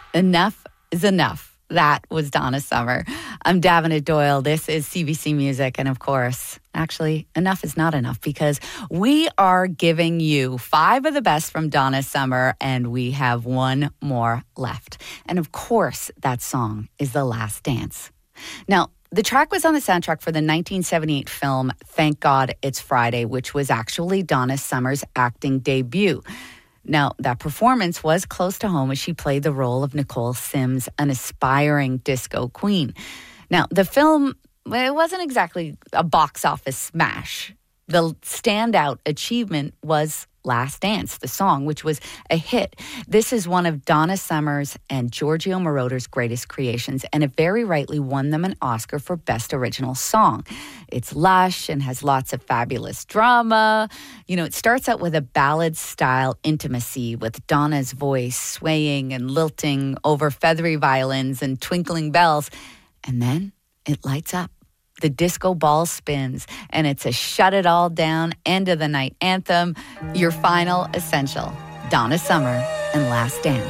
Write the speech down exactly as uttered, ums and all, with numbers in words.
Enough is enough. That was Donna Summer. I'm Davina Doyle. This is C B C Music. And of course, actually, enough is not enough because we are giving you five of the best from Donna Summer, and we have one more left. And of course, that song is The Last Dance. Now, the track was on the soundtrack for the nineteen seventy-eight film Thank God It's Friday, which was actually Donna Summer's acting debut. Now, that performance was close to home as she played the role of Nicole Sims, an aspiring disco queen. Now, the film, it wasn't exactly a box office smash. The standout achievement was Last Dance, the song, which was a hit. This is one of Donna Summer's and Giorgio Moroder's greatest creations, and it very rightly won them an Oscar for Best Original Song. It's lush and has lots of fabulous drama. You know, it starts out with a ballad-style intimacy with Donna's voice swaying and lilting over feathery violins and twinkling bells, and then it lights up. The disco ball spins, and it's a shut it all down, end of the night anthem, your final essential. Donna Summer and Last Dance.